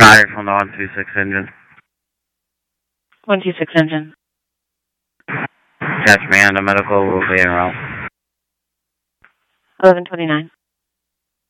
Roger from the 126 engine. 126 engine. Catch me on the medical, will be en route. 1129.